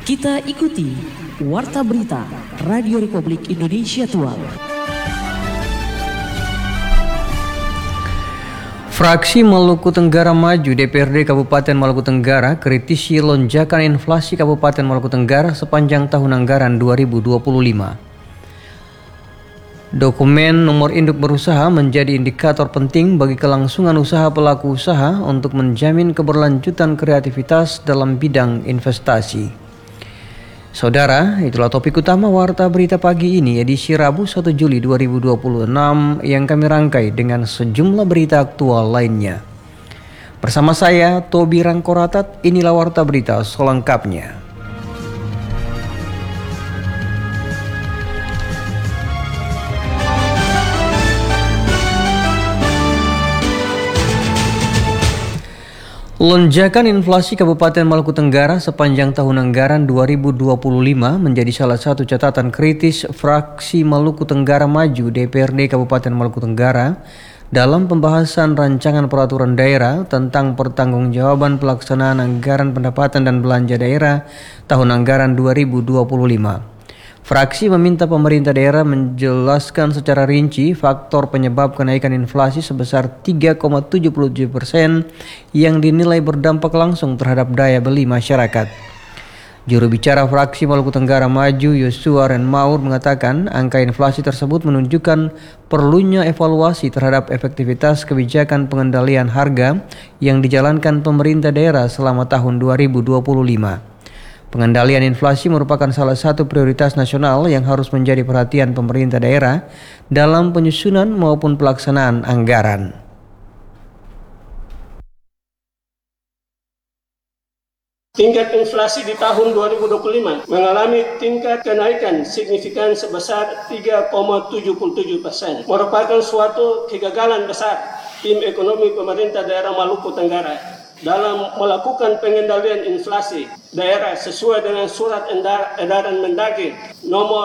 Kita ikuti Warta Berita Radio Republik Indonesia Tua. Fraksi Maluku Tenggara Maju DPRD Kabupaten Maluku Tenggara kritisi lonjakan inflasi Kabupaten Maluku Tenggara sepanjang tahun anggaran 2025. Dokumen nomor induk berusaha menjadi indikator penting bagi kelangsungan usaha pelaku usaha untuk menjamin keberlanjutan kreativitas dalam bidang investasi. Saudara, itulah topik utama Warta Berita pagi ini edisi Rabu 1 Juli 2026 yang kami rangkai dengan sejumlah berita aktual lainnya. Bersama saya, Tobi Rangkoratat, inilah Warta Berita selengkapnya. Lonjakan inflasi Kabupaten Maluku Tenggara sepanjang tahun anggaran 2025 menjadi salah satu catatan kritis fraksi Maluku Tenggara Maju DPRD Kabupaten Maluku Tenggara dalam pembahasan rancangan peraturan daerah tentang pertanggungjawaban pelaksanaan anggaran pendapatan dan belanja daerah tahun anggaran 2025. Fraksi meminta pemerintah daerah menjelaskan secara rinci faktor penyebab kenaikan inflasi sebesar 3,77% yang dinilai berdampak langsung terhadap daya beli masyarakat. Juru bicara fraksi Maluku Tenggara Maju Yosua Renmaur mengatakan angka inflasi tersebut menunjukkan perlunya evaluasi terhadap efektivitas kebijakan pengendalian harga yang dijalankan pemerintah daerah selama tahun 2025. Pengendalian inflasi merupakan salah satu prioritas nasional yang harus menjadi perhatian pemerintah daerah dalam penyusunan maupun pelaksanaan anggaran. Tingkat inflasi di tahun 2025 mengalami tingkat kenaikan signifikan sebesar 3,77%, merupakan suatu kegagalan besar tim ekonomi pemerintah daerah Maluku Tenggara dalam melakukan pengendalian inflasi daerah sesuai dengan surat edaran Mendagri nomor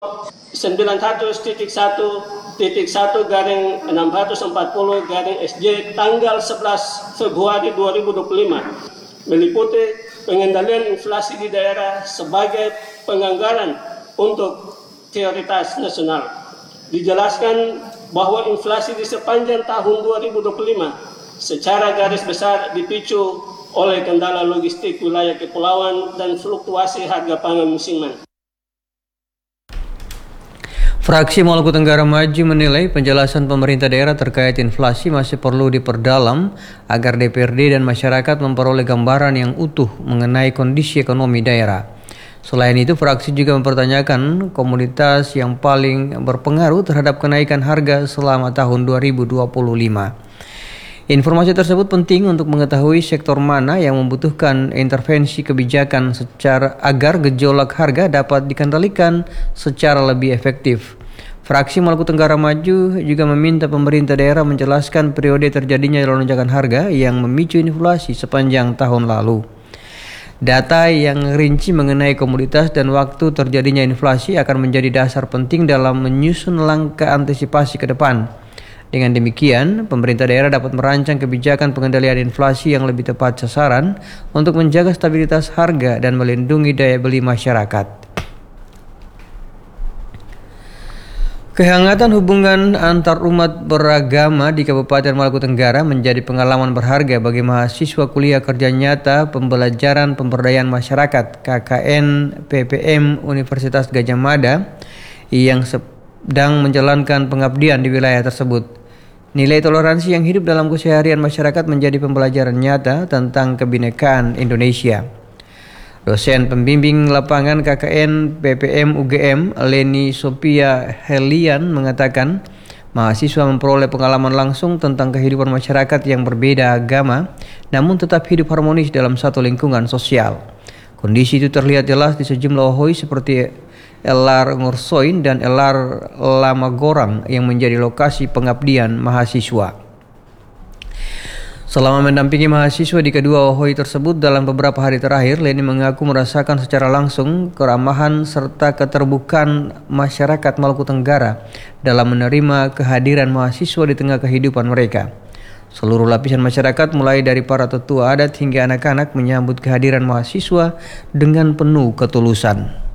91.1.1/640/SJ tanggal 11 Februari 2025 meliputi pengendalian inflasi di daerah sebagai penganggaran untuk prioritas nasional. Dijelaskan bahwa inflasi di sepanjang tahun 2025 secara garis besar dipicu oleh kendala logistik wilayah kepulauan dan fluktuasi harga pangan musiman. Fraksi Maluku Tenggara Maju menilai penjelasan pemerintah daerah terkait inflasi masih perlu diperdalam agar DPRD dan masyarakat memperoleh gambaran yang utuh mengenai kondisi ekonomi daerah. Selain itu, fraksi juga mempertanyakan komoditas yang paling berpengaruh terhadap kenaikan harga selama tahun 2025. Informasi tersebut penting untuk mengetahui sektor mana yang membutuhkan intervensi kebijakan agar gejolak harga dapat dikendalikan secara lebih efektif. Fraksi Maluku Tenggara Maju juga meminta pemerintah daerah menjelaskan periode terjadinya lonjakan harga yang memicu inflasi sepanjang tahun lalu. Data yang rinci mengenai komoditas dan waktu terjadinya inflasi akan menjadi dasar penting dalam menyusun langkah antisipasi ke depan. Dengan demikian, pemerintah daerah dapat merancang kebijakan pengendalian inflasi yang lebih tepat sasaran untuk menjaga stabilitas harga dan melindungi daya beli masyarakat. Kehangatan hubungan antar umat beragama di Kabupaten Maluku Tenggara menjadi pengalaman berharga bagi mahasiswa kuliah kerja nyata pembelajaran pemberdayaan masyarakat KKN PPM Universitas Gadjah Mada yang sedang menjalankan pengabdian di wilayah tersebut. Nilai toleransi yang hidup dalam keseharian masyarakat menjadi pembelajaran nyata tentang kebinekaan Indonesia. Dosen pembimbing lapangan KKN PPM UGM Leni Sophia Helian mengatakan mahasiswa memperoleh pengalaman langsung tentang kehidupan masyarakat yang berbeda agama namun tetap hidup harmonis dalam satu lingkungan sosial. Kondisi itu terlihat jelas di sejumlah ohoi seperti LR Ngursoin dan LR Lamagorang yang menjadi lokasi pengabdian mahasiswa. Selama mendampingi mahasiswa di kedua ohoi tersebut dalam beberapa hari terakhir, Leni mengaku merasakan secara langsung keramahan serta keterbukaan masyarakat Maluku Tenggara dalam menerima kehadiran mahasiswa di tengah kehidupan mereka. Seluruh lapisan masyarakat mulai dari para tetua adat hingga anak-anak menyambut kehadiran mahasiswa dengan penuh ketulusan.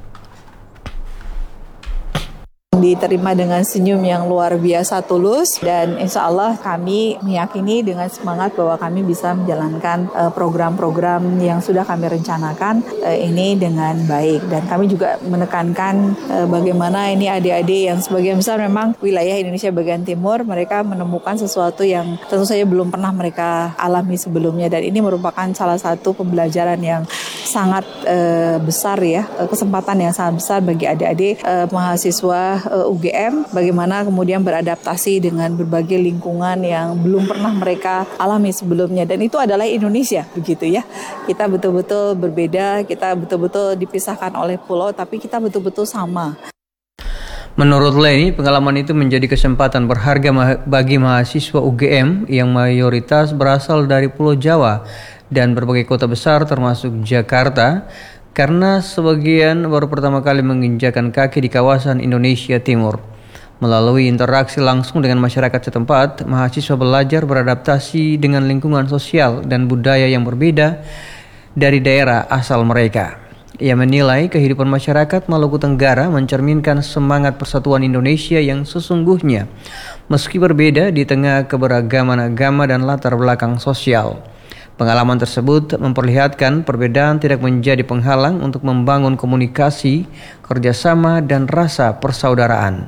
Diterima dengan senyum yang luar biasa tulus, dan insya Allah kami meyakini dengan semangat bahwa kami bisa menjalankan program-program yang sudah kami rencanakan ini dengan baik. Dan kami juga menekankan bagaimana ini adik-adik yang sebagian besar memang wilayah Indonesia bagian timur, mereka menemukan sesuatu yang tentu saja belum pernah mereka alami sebelumnya, dan ini merupakan salah satu pembelajaran yang sangat besar ya, kesempatan yang sangat besar bagi adik-adik mahasiswa UGM, bagaimana kemudian beradaptasi dengan berbagai lingkungan yang belum pernah mereka alami sebelumnya, dan itu adalah Indonesia begitu ya. Kita betul-betul berbeda, kita betul-betul dipisahkan oleh pulau, tapi kita betul-betul sama. Menurut Leni, pengalaman itu menjadi kesempatan berharga bagi mahasiswa UGM yang mayoritas berasal dari Pulau Jawa dan berbagai kota besar termasuk Jakarta, karena sebagian baru pertama kali menginjakan kaki di kawasan Indonesia Timur. Melalui interaksi langsung dengan masyarakat setempat, mahasiswa belajar beradaptasi dengan lingkungan sosial dan budaya yang berbeda dari daerah asal mereka. Ia menilai kehidupan masyarakat Maluku Tenggara mencerminkan semangat persatuan Indonesia yang sesungguhnya, meski berbeda di tengah keberagaman agama dan latar belakang sosial. Pengalaman tersebut memperlihatkan perbedaan tidak menjadi penghalang untuk membangun komunikasi, kerjasama, dan rasa persaudaraan.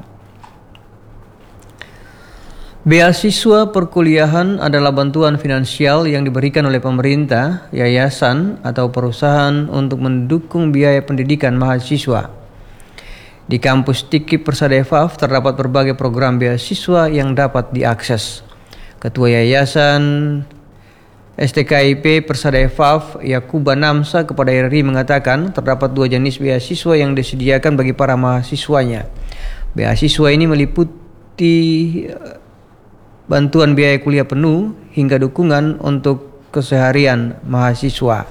Beasiswa perkuliahan adalah bantuan finansial yang diberikan oleh pemerintah, yayasan, atau perusahaan untuk mendukung biaya pendidikan mahasiswa. Di kampus TIKIP Persada FAF terdapat berbagai program beasiswa yang dapat diakses. Ketua Yayasan STKIP Persada FAF Yakuba Namsa kepada RRI mengatakan terdapat 2 jenis beasiswa yang disediakan bagi para mahasiswanya. Beasiswa ini meliputi bantuan biaya kuliah penuh hingga dukungan untuk keseharian mahasiswa.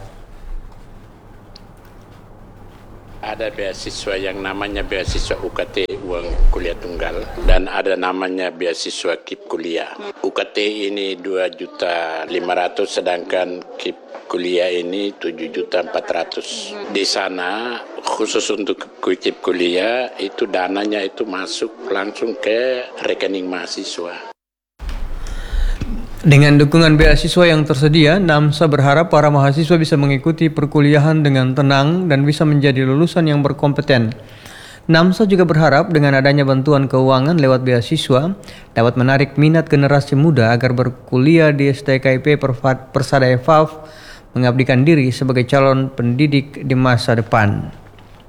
Ada beasiswa yang namanya beasiswa UKT uang kuliah tunggal, dan ada namanya beasiswa KIP kuliah. UKT ini 2.500.000 sedangkan KIP kuliah ini 7.400.000. Di sana khusus untuk KIP kuliah itu dananya itu masuk langsung ke rekening mahasiswa. Dengan dukungan beasiswa yang tersedia, Namsa berharap para mahasiswa bisa mengikuti perkuliahan dengan tenang dan bisa menjadi lulusan yang berkompeten. Namsa juga berharap dengan adanya bantuan keuangan lewat beasiswa dapat menarik minat generasi muda agar berkuliah di STKIP Persada FAF, mengabdikan diri sebagai calon pendidik di masa depan.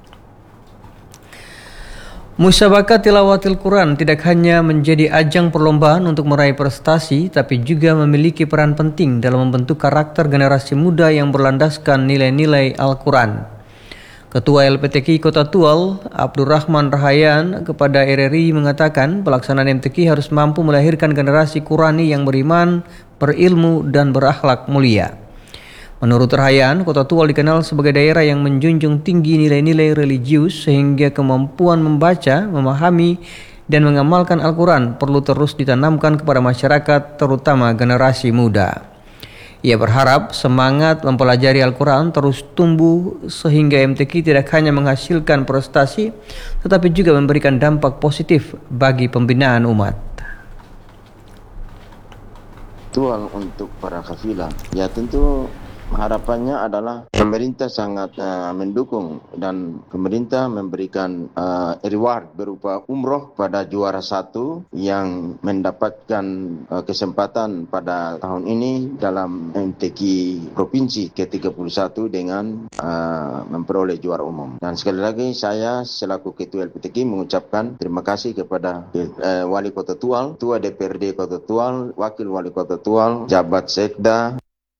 Musabakat Tilawatil Quran tidak hanya menjadi ajang perlombaan untuk meraih prestasi, tapi juga memiliki peran penting dalam membentuk karakter generasi muda yang berlandaskan nilai-nilai Al-Quran. Ketua LPTQ Kota Tual, Abdurrahman Rahayan, kepada RRI mengatakan pelaksanaan MTQ harus mampu melahirkan generasi Qurani yang beriman, berilmu, dan berakhlak mulia. Menurut Rahayan, Kota Tual dikenal sebagai daerah yang menjunjung tinggi nilai-nilai religius sehingga kemampuan membaca, memahami, dan mengamalkan Al-Quran perlu terus ditanamkan kepada masyarakat, terutama generasi muda. Ia berharap semangat mempelajari Al-Quran terus tumbuh sehingga MTQ tidak hanya menghasilkan prestasi, tetapi juga memberikan dampak positif bagi pembinaan umat. Tual untuk para kafilah, ya tentu harapannya adalah pemerintah sangat mendukung dan pemerintah memberikan reward berupa umroh pada juara 1 yang mendapatkan kesempatan pada tahun ini dalam MTQ Provinsi ke-31 dengan memperoleh juara umum. Dan sekali lagi saya selaku Ketua LPTQ mengucapkan terima kasih kepada Wali Kota Tual, Ketua DPRD Kota Tual, Wakil Wali Kota Tual, Jabat Sekda.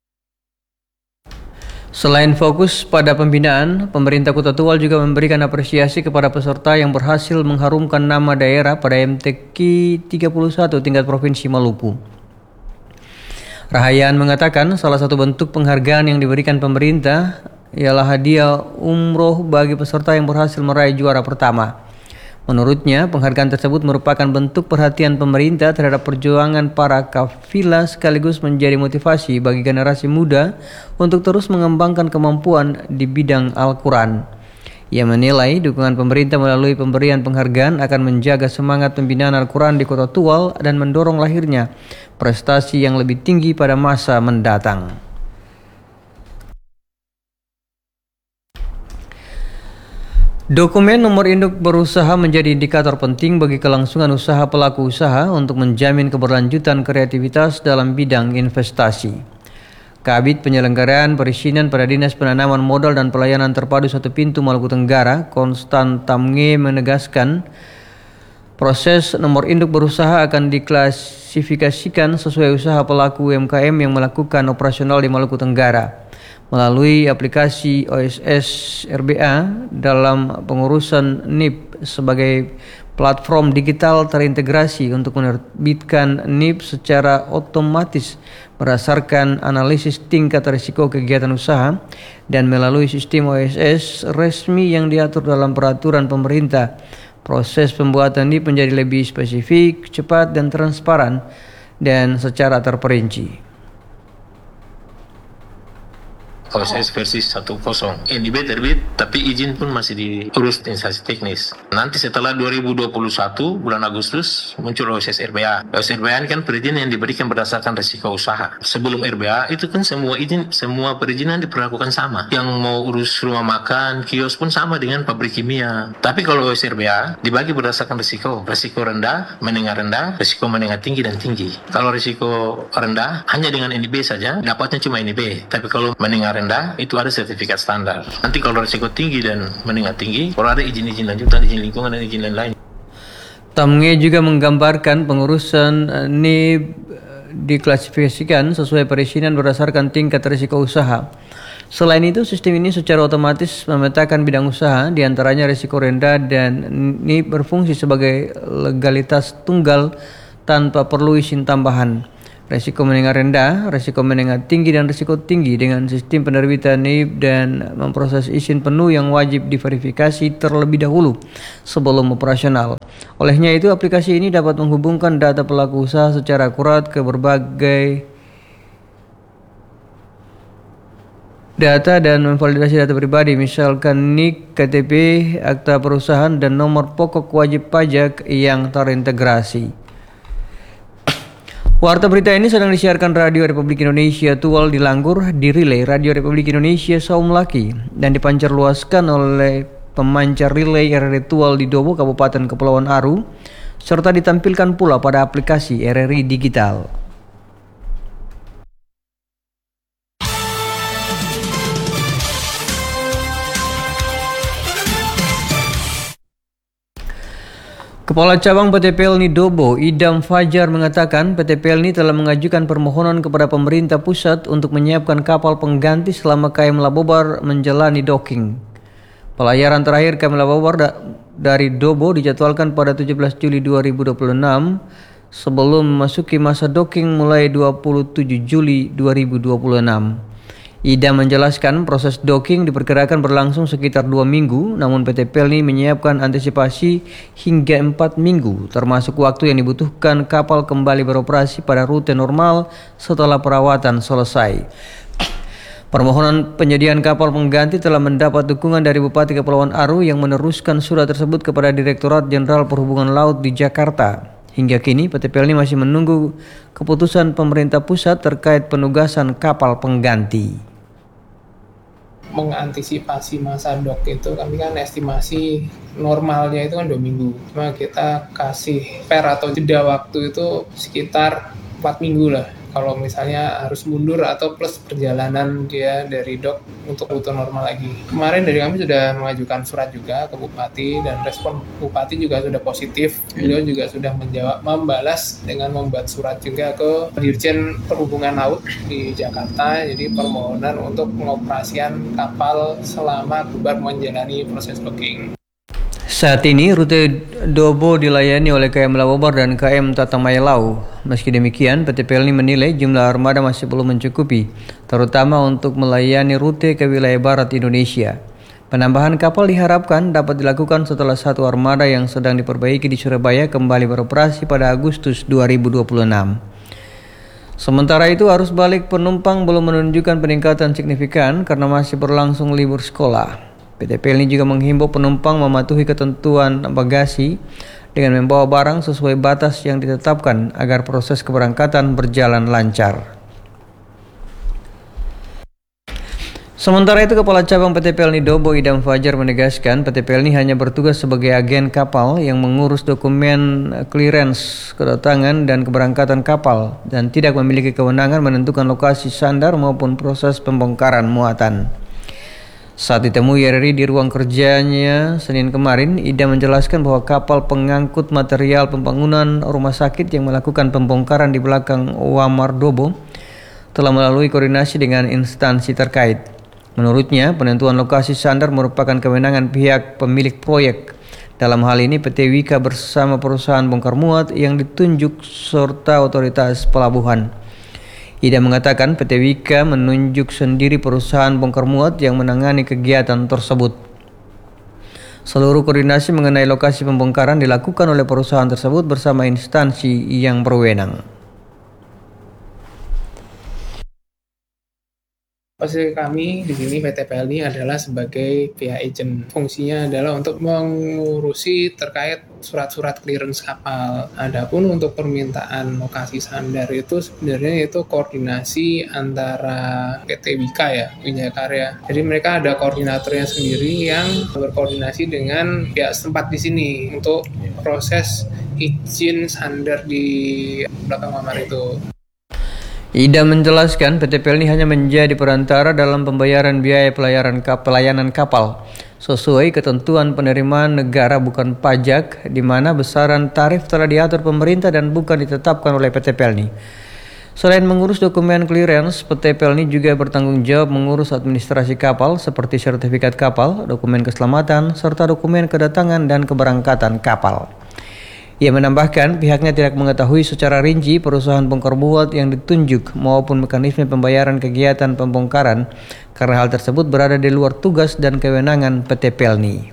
Selain fokus pada pembinaan, pemerintah Kota Tual juga memberikan apresiasi kepada peserta yang berhasil mengharumkan nama daerah pada MTQ 31 tingkat Provinsi Maluku. Rahayan mengatakan salah satu bentuk penghargaan yang diberikan pemerintah ialah hadiah umroh bagi peserta yang berhasil meraih juara pertama. Menurutnya, penghargaan tersebut merupakan bentuk perhatian pemerintah terhadap perjuangan para kafilah sekaligus menjadi motivasi bagi generasi muda untuk terus mengembangkan kemampuan di bidang Al-Quran. Ia menilai dukungan pemerintah melalui pemberian penghargaan akan menjaga semangat pembinaan Al-Quran di Kota Tual dan mendorong lahirnya prestasi yang lebih tinggi pada masa mendatang. Dokumen nomor induk berusaha menjadi indikator penting bagi kelangsungan usaha pelaku usaha untuk menjamin keberlanjutan kreativitas dalam bidang investasi. Kabid Penyelenggaraan Perizinan pada Dinas Penanaman Modal dan Pelayanan Terpadu Satu Pintu Maluku Tenggara, Konstan Tamnge, menegaskan proses nomor induk berusaha akan diklasifikasikan sesuai usaha pelaku UMKM yang melakukan operasional di Maluku Tenggara melalui aplikasi OSS RBA dalam pengurusan NIP sebagai platform digital terintegrasi untuk menerbitkan NIP secara otomatis berdasarkan analisis tingkat risiko kegiatan usaha dan melalui sistem OSS resmi yang diatur dalam peraturan pemerintah. Proses pembuatan NIP menjadi lebih spesifik, cepat dan transparan dan secara terperinci. OSS versi 10. NIB terbit, tapi izin pun masih diurus instansi teknis. Nanti setelah 2021, bulan Agustus, muncul OSS RBA. OSS RBA ini kan perizinan yang diberikan berdasarkan risiko usaha. Sebelum RBA, itu kan semua perizinan diperlakukan sama. Yang mau urus rumah makan, kios pun sama dengan pabrik kimia. Tapi kalau OSS RBA, dibagi berdasarkan risiko. Risiko rendah, menengah, risiko menengah tinggi dan tinggi. Kalau risiko rendah, hanya dengan NIB saja, dapatnya cuma NIB. Tapi kalau menengah rendah, itu ada sertifikat standar. Nanti kalau risiko tinggi dan menengah tinggi, kalau ada izin-izin lanjutan, izin lingkungan dan izin lain-lain. Tamnge juga menggambarkan pengurusan NIB diklasifikasikan sesuai perizinan berdasarkan tingkat risiko usaha. Selain itu, sistem ini secara otomatis memetakan bidang usaha, diantaranya risiko rendah, dan NIB berfungsi sebagai legalitas tunggal tanpa perlu izin tambahan. Risiko menengah rendah, risiko menengah tinggi, dan risiko tinggi dengan sistem penerbitan NIB dan memproses izin penuh yang wajib diverifikasi terlebih dahulu sebelum operasional. Olehnya itu, aplikasi ini dapat menghubungkan data pelaku usaha secara akurat ke berbagai data dan memvalidasi data pribadi, misalkan NIK, KTP, akta perusahaan, dan nomor pokok wajib pajak yang terintegrasi. Warta berita ini sedang disiarkan Radio Republik Indonesia Tual di Langgur, direlay Radio Republik Indonesia Saumlaki, dan dipancarluaskan oleh pemancar relay RRI Tual di Dobo, Kabupaten Kepulauan Aru, serta ditampilkan pula pada aplikasi RRI Digital. Kepala Cabang PT Pelni Dobo, Idam Fajar, mengatakan PT Pelni telah mengajukan permohonan kepada pemerintah pusat untuk menyiapkan kapal pengganti selama KM Labobar menjalani docking. Pelayaran terakhir KM Labobar dari Dobo dijadwalkan pada 17 Juli 2026 sebelum memasuki masa docking mulai 27 Juli 2026. Ida menjelaskan proses docking diperkirakan berlangsung sekitar 2 minggu, namun PT Pelni menyiapkan antisipasi hingga 4 minggu, termasuk waktu yang dibutuhkan kapal kembali beroperasi pada rute normal setelah perawatan selesai. Permohonan penyediaan kapal pengganti telah mendapat dukungan dari Bupati Kepulauan Aru yang meneruskan surat tersebut kepada Direktorat Jenderal Perhubungan Laut di Jakarta. Hingga kini PT Pelni masih menunggu keputusan pemerintah pusat terkait penugasan kapal pengganti. Mengantisipasi masa dok itu kami kan estimasi normalnya itu kan 2 minggu, cuma kita kasih atau jeda waktu itu sekitar 4 minggu lah kalau misalnya harus mundur atau plus perjalanan dia dari dok untuk rute normal lagi. Kemarin dari kami sudah mengajukan surat juga ke Bupati dan respon Bupati juga sudah positif. Beliau juga sudah membalas dengan membuat surat juga ke Dirjen Perhubungan Laut di Jakarta. Jadi permohonan untuk pengoperasian kapal selama baru menjalani proses docking. Saat ini rute Dobo dilayani oleh KM Labobar dan KM Tatamailau. Meski demikian, PT Pelni menilai jumlah armada masih belum mencukupi, terutama untuk melayani rute ke wilayah barat Indonesia. Penambahan kapal diharapkan dapat dilakukan setelah satu armada yang sedang diperbaiki di Surabaya kembali beroperasi pada Agustus 2026. Sementara itu, arus balik penumpang belum menunjukkan peningkatan signifikan karena masih berlangsung libur sekolah. PT PLN juga menghimbau penumpang mematuhi ketentuan bagasi dengan membawa barang sesuai batas yang ditetapkan agar proses keberangkatan berjalan lancar. Sementara itu, Kepala Cabang PT PLN Dobo Idam Fajar menegaskan PT PLN hanya bertugas sebagai agen kapal yang mengurus dokumen clearance kedatangan dan keberangkatan kapal dan tidak memiliki kewenangan menentukan lokasi sandar maupun proses pembongkaran muatan. Saat ditemui RRI di ruang kerjanya Senin kemarin, Idam menjelaskan bahwa kapal pengangkut material pembangunan rumah sakit yang melakukan pembongkaran di belakang Wamar Dobo telah melalui koordinasi dengan instansi terkait. Menurutnya, penentuan lokasi sandar merupakan kewenangan pihak pemilik proyek. Dalam hal ini PT Wika bersama perusahaan bongkar muat yang ditunjuk serta otoritas pelabuhan. Ida mengatakan PT Wika menunjuk sendiri perusahaan bongkar muat yang menangani kegiatan tersebut. Seluruh koordinasi mengenai lokasi pembongkaran dilakukan oleh perusahaan tersebut bersama instansi yang berwenang. Posisi kami di sini PT PLN adalah sebagai pihak agent. Fungsinya adalah untuk mengurusi terkait surat-surat clearance kapal. Adapun untuk permintaan lokasi sandar itu sebenarnya itu koordinasi antara PT Wika ya, Wijaya Karya. Jadi mereka ada koordinatornya sendiri yang berkoordinasi dengan pihak setempat di sini untuk proses izin sandar di belakang kamar itu. Ida menjelaskan PT PLN hanya menjadi perantara dalam pembayaran biaya pelayanan kapal sesuai ketentuan penerimaan negara bukan pajak, di mana besaran tarif telah diatur pemerintah dan bukan ditetapkan oleh PT PLN. Selain mengurus dokumen clearance, PT PLN juga bertanggung jawab mengurus administrasi kapal seperti sertifikat kapal, dokumen keselamatan, serta dokumen kedatangan dan keberangkatan kapal. Ia menambahkan pihaknya tidak mengetahui secara rinci perusahaan bongkar muat yang ditunjuk maupun mekanisme pembayaran kegiatan pembongkaran karena hal tersebut berada di luar tugas dan kewenangan PT PLN.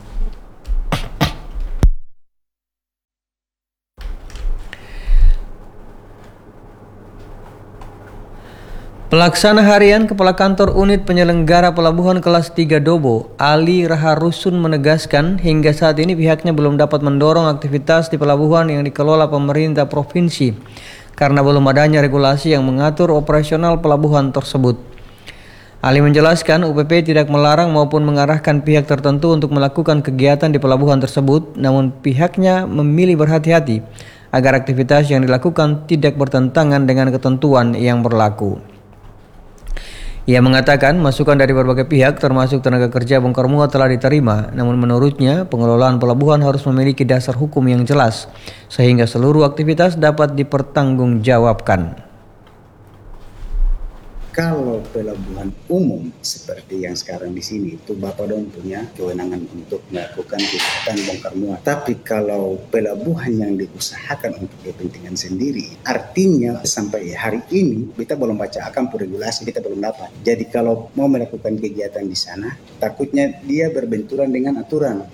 Pelaksana harian Kepala Kantor Unit Penyelenggara Pelabuhan Kelas 3 Dobo, Ali Raharusun menegaskan hingga saat ini pihaknya belum dapat mendorong aktivitas di pelabuhan yang dikelola pemerintah provinsi karena belum adanya regulasi yang mengatur operasional pelabuhan tersebut. Ali menjelaskan UPP tidak melarang maupun mengarahkan pihak tertentu untuk melakukan kegiatan di pelabuhan tersebut, namun pihaknya memilih berhati-hati agar aktivitas yang dilakukan tidak bertentangan dengan ketentuan yang berlaku. Ia mengatakan masukan dari berbagai pihak termasuk tenaga kerja bongkar muat telah diterima, namun menurutnya pengelolaan pelabuhan harus memiliki dasar hukum yang jelas sehingga seluruh aktivitas dapat dipertanggungjawabkan. Kalau pelabuhan umum seperti yang sekarang di sini itu Bapak Don punya kewenangan untuk melakukan kegiatan bongkar muat. Tapi kalau pelabuhan yang diusahakan untuk kepentingan sendiri, artinya sampai hari ini kita belum baca akan regulasi, kita belum dapat. Jadi kalau mau melakukan kegiatan di sana, takutnya dia berbenturan dengan aturan.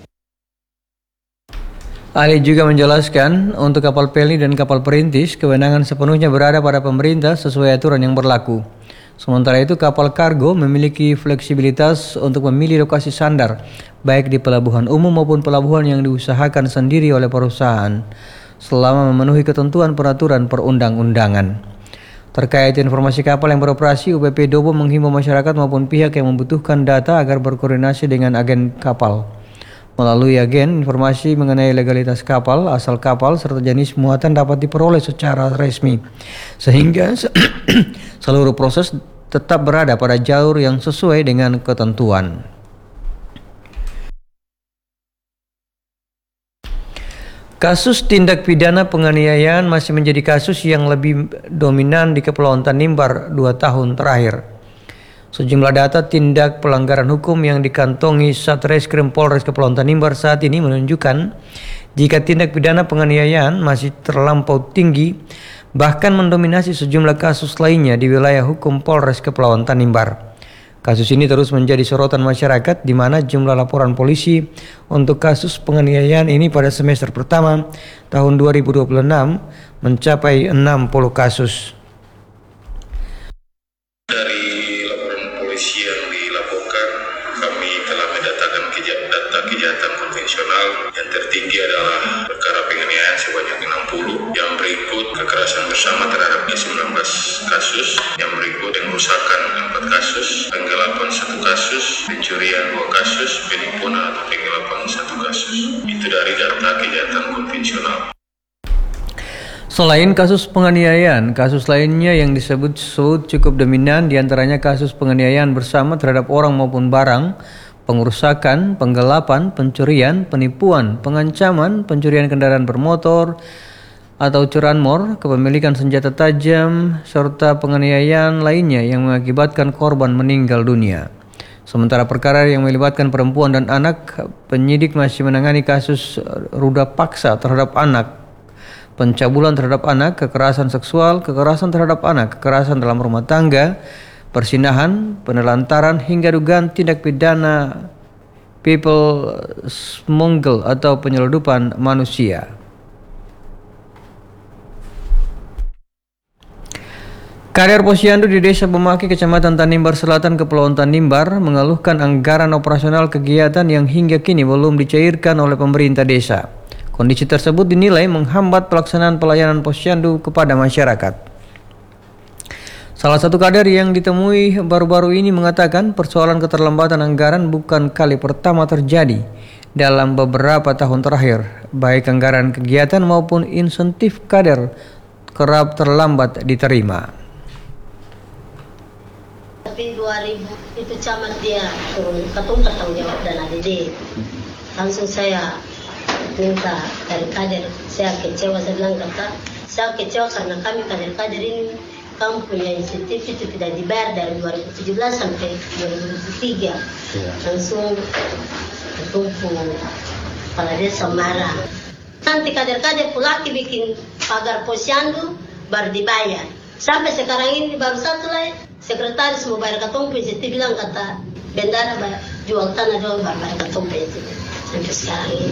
Ali juga menjelaskan untuk kapal peli dan kapal perintis, kewenangan sepenuhnya berada pada pemerintah sesuai aturan yang berlaku. Sementara itu kapal kargo memiliki fleksibilitas untuk memilih lokasi sandar, baik di pelabuhan umum maupun pelabuhan yang diusahakan sendiri oleh perusahaan, selama memenuhi ketentuan peraturan perundang-undangan. Terkait informasi kapal yang beroperasi, UPP Dobo menghimbau masyarakat maupun pihak yang membutuhkan data agar berkoordinasi dengan agen kapal. Melalui agen, informasi mengenai legalitas kapal, asal kapal, serta jenis muatan dapat diperoleh secara resmi, sehingga seluruh proses tetap berada pada jalur yang sesuai dengan ketentuan. Kasus tindak pidana penganiayaan masih menjadi kasus yang lebih dominan di Kepulauan Tanimbar 2 tahun terakhir. Sejumlah data tindak pelanggaran hukum yang dikantongi Satreskrim Polres Kepulauan Tanimbar saat ini menunjukkan jika tindak pidana penganiayaan masih terlampau tinggi, bahkan mendominasi sejumlah kasus lainnya di wilayah hukum Polres Kepulauan Tanimbar. Kasus ini terus menjadi sorotan masyarakat di mana jumlah laporan polisi untuk kasus penganiayaan ini pada semester pertama tahun 2026 mencapai 60 kasus. Dari laporan polisi yang dilaporkan, kami telah mendatakan data kejahatan konvensional yang tertinggi adalah perkara penganiayaan sebanyak 60, yang berikut kekerasan bersama terhadap 19 kasus, yang berikut pengerusakan 4 kasus, penggelapan 1 kasus, pencurian 2 kasus, penipuan atau penggelapan 1 kasus. Itu dari data kejahatan konvensional. Selain kasus penganiayaan, kasus lainnya yang disebut cukup dominan, diantaranya kasus penganiayaan bersama terhadap orang maupun barang, pengerusakan, penggelapan, pencurian, penipuan, pengancaman, pencurian kendaraan bermotor atau curanmor, kepemilikan senjata tajam, serta penganiayaan lainnya yang mengakibatkan korban meninggal dunia. Sementara perkara yang melibatkan perempuan dan anak, penyidik masih menangani kasus ruda paksa terhadap anak, pencabulan terhadap anak, kekerasan seksual, kekerasan terhadap anak, kekerasan dalam rumah tangga, persinahan, penelantaran, hingga dugaan tindak pidana people smuggle atau penyeludupan manusia. Kader Posyandu di Desa Pemaki, Kecamatan Tanimbar Selatan, Kepulauan Tanimbar mengeluhkan anggaran operasional kegiatan yang hingga kini belum dicairkan oleh pemerintah desa. Kondisi tersebut dinilai menghambat pelaksanaan pelayanan Posyandu kepada masyarakat. Salah satu kader yang ditemui baru-baru ini mengatakan persoalan keterlambatan anggaran bukan kali pertama terjadi dalam beberapa tahun terakhir. Baik anggaran kegiatan maupun insentif kader kerap terlambat diterima. Tapi 2000 itu camat dia turun ketum bertanggung jawab dan ADD. Langsung saya minta dari kader, saya kecewa, saya bilang saya kecewa karena kami kader-kader ini kamu punya insentif itu tidak dibayar dari 2017 sampai 2023. Langsung bertumpu kepala desa marah. Nanti kader-kader pulaki bikin pagar Posyandu baru dibayar. Sampai sekarang ini baru satu lagi sekretaris mau bayar katong insentif, bilang kata bendara jual tanah doang baru bayar katong insentif. Sampai sekarang ini.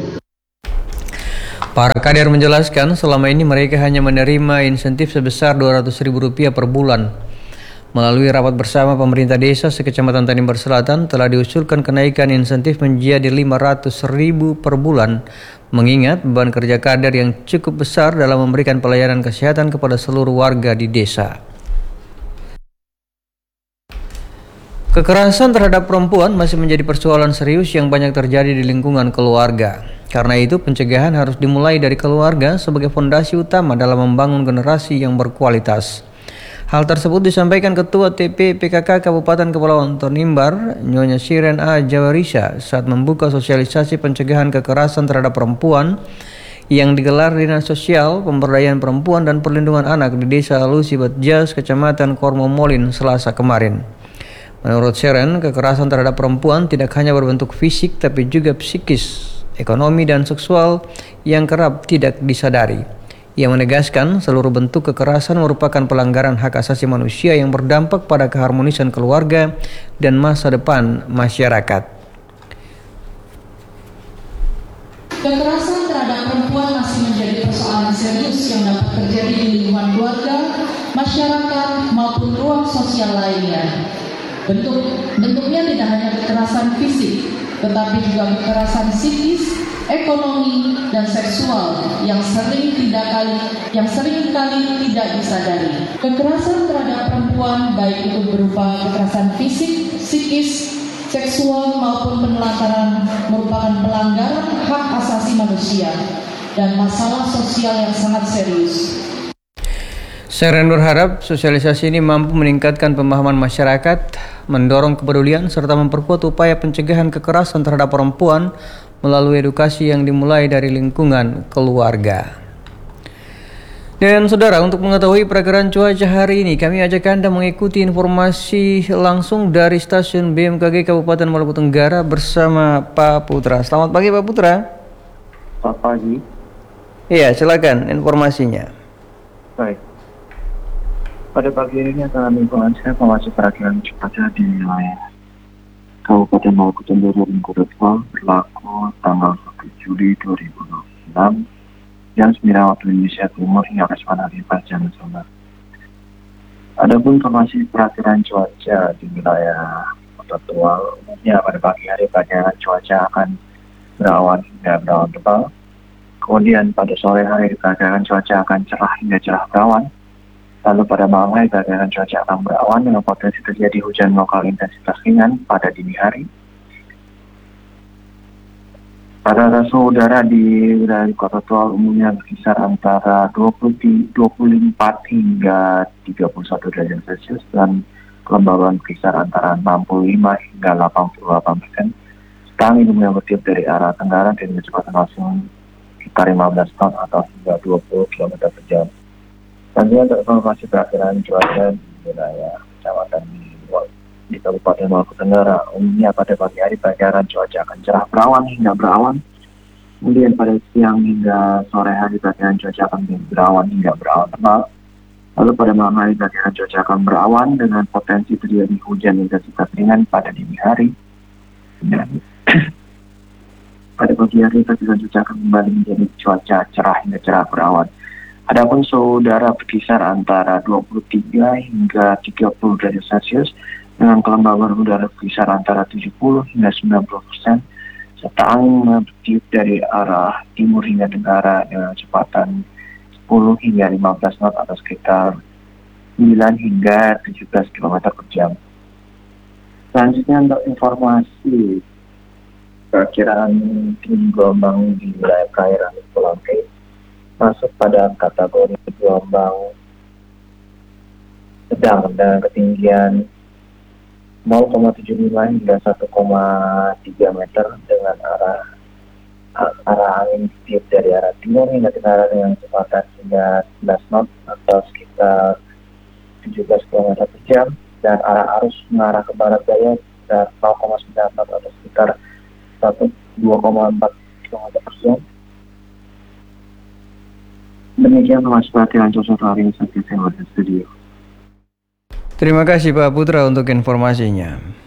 Para kader menjelaskan selama ini mereka hanya menerima insentif sebesar Rp200.000 per bulan. Melalui rapat bersama pemerintah desa sekecamatan Tanimbar Selatan telah diusulkan kenaikan insentif menjadi Rp500.000 per bulan, mengingat beban kerja kader yang cukup besar dalam memberikan pelayanan kesehatan kepada seluruh warga di desa. Kekerasan terhadap perempuan masih menjadi persoalan serius yang banyak terjadi di lingkungan keluarga. Karena itu, pencegahan harus dimulai dari keluarga sebagai fondasi utama dalam membangun generasi yang berkualitas. Hal tersebut disampaikan Ketua TP PKK Kabupaten Kepulauan Tanimbar, Nyonya Siren A. Jawarisa, saat membuka sosialisasi pencegahan kekerasan terhadap perempuan yang digelar Dinas Sosial, Pemberdayaan Perempuan dan Perlindungan Anak di Desa Lusi Batjas, Kecamatan Kormomolin, Selasa kemarin. Menurut Siren, kekerasan terhadap perempuan tidak hanya berbentuk fisik tapi juga psikis, ekonomi dan seksual yang kerap tidak disadari. Ia menegaskan seluruh bentuk kekerasan merupakan pelanggaran hak asasi manusia yang berdampak pada keharmonisan keluarga dan masa depan masyarakat. Kekerasan terhadap perempuan masih menjadi persoalan serius yang dapat terjadi di lingkungan keluarga, masyarakat maupun ruang sosial lainnya. Bentuknya tidak hanya kekerasan fisik, tetapi juga kekerasan psikis, ekonomi, dan seksual yang seringkali tidak disadari. Kekerasan terhadap perempuan baik itu berupa kekerasan fisik, psikis, seksual maupun penelantaran merupakan pelanggaran hak asasi manusia dan masalah sosial yang sangat serius. Siren berharap sosialisasi ini mampu meningkatkan pemahaman masyarakat, mendorong kepedulian, serta memperkuat upaya pencegahan kekerasan terhadap perempuan melalui edukasi yang dimulai dari lingkungan keluarga. Dan saudara, untuk mengetahui perkiraan cuaca hari ini, kami ajak Anda mengikuti informasi langsung dari stasiun BMKG Kabupaten Maluku Tenggara bersama Pak Putra. Selamat pagi Pak Putra. Selamat pagi. Iya, silakan informasinya. Baik. Pada pagi ini akan lingkungan saya masih perakiran cuaca di wilayah Kabupaten Maluku Tenggara dan Kota Tua berlaku tanggal 1 Juli 2026 jam 9 waktu Indonesia Timur hingga esok hari jam 9. Adapun informasi perakhiran cuaca di wilayah Kota Tua, umumnya pada pagi hari perakhiran cuaca akan berawan hingga berawan tebal. Kemudian pada sore hari perakhiran cuaca akan cerah hingga cerah berawan. Lalu pada malam hari perakhiran cuaca akan berawan dengan potensi terjadi hujan lokal intensitas ringan pada dini hari. Pada suhu udara di wilayah Kota Tua umumnya berkisar antara 24 hingga 31 derajat Celcius dan kelembaban berkisar antara 65 hingga 88%. Sedang ilmunya bertiup dari arah tenggara dengan kecepatan maksimum sekitar 15 knot atau hingga 20 km per jam. Selanjutnya informasi perakhiran cuaca di wilayah kecamatan di Kabupaten Maluku Tenggara. Umumnya pada pagi hari perakhiran cuaca akan cerah berawan hingga berawan. Kemudian pada siang hingga sore hari perakhiran cuaca akan berawan hingga berawan tebal. Lalu pada malam hari perakhiran cuaca akan berawan dengan potensi terjadi hujan intensitas ringan pada dini hari. Dan pada pagi hari perakhiran cuaca akan kembali menjadi cuaca cerah hingga cerah berawan. Adapun suhu udara berkisar antara 23 hingga 30 derajat Celcius dengan kelembaban udara berkisar antara 70 hingga 90%, serta angin bertiup dari arah timur hingga tenggara dengan kecepatan 10 hingga 15 knot atau sekitar 9 hingga 17 km per jam. Selanjutnya untuk informasi perkiraan tinggi gelombang di wilayah perairan Pulau K masuk pada kategori gelombang sedang dengan ketinggian 0,75 hingga 1,3 meter dengan arah angin bertiup dari arah timur hingga tenggara dengan kecepatan hingga 11 knot atau sekitar 17 km per jam, dan arah arus mengarah ke barat daya sekitar 0,9 knot atau sekitar 2,4 km per jam. Demikian informasi perhatian cuaca hari ini sampai saya di studio. Terima kasih Pak Putra untuk informasinya.